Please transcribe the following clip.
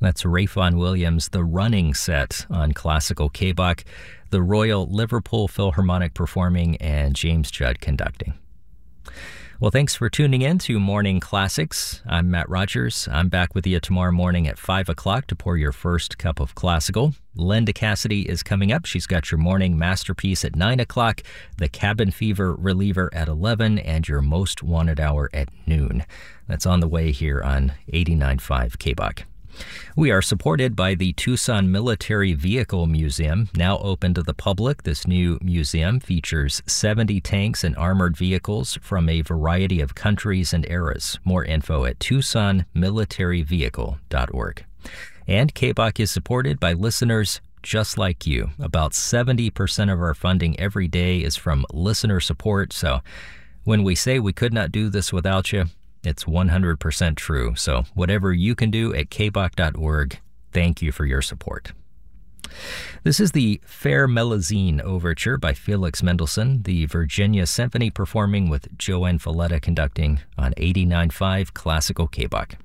That's Ralph Vaughan Williams, The Running Set on Classical K-Bach, the Royal Liverpool Philharmonic performing, and James Judd conducting. Well, thanks for tuning in to Morning Classics. I'm Matt Rogers. I'm back with you tomorrow morning at 5 o'clock to pour your first cup of classical. Linda Cassidy is coming up. She's got your morning masterpiece at 9 o'clock, the Cabin Fever Reliever at 11, and your Most Wanted Hour at noon. That's on the way here on 89.5 K-Bach. We are supported by the Tucson Military Vehicle Museum, now open to the public. This new museum features 70 tanks and armored vehicles from a variety of countries and eras. More info at TucsonMilitaryVehicle.org. And K-Bach is supported by listeners just like you. About 70% of our funding every day is from listener support. So when we say we could not do this without you, it's 100% true. So whatever you can do at kbach.org, thank you for your support. This is the Fair Melusine Overture by Felix Mendelssohn, the Virginia Symphony performing with Joanne Falletta conducting on 89.5 Classical K-Bach.